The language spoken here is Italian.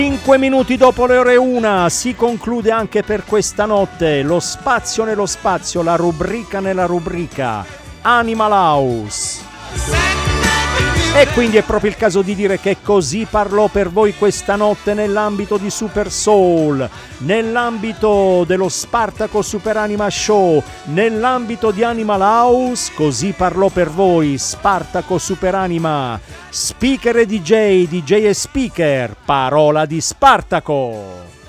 5 minuti dopo le ore 1 si conclude anche per questa notte lo spazio nello spazio, la rubrica nella rubrica Animal House. E quindi è proprio il caso di dire che così parlò per voi questa notte nell'ambito di Super Soul, nell'ambito dello Spartaco Super Anima Show, nell'ambito di Animal House, così parlò per voi Spartaco Super Anima, speaker e DJ, DJ e speaker, parola di Spartaco.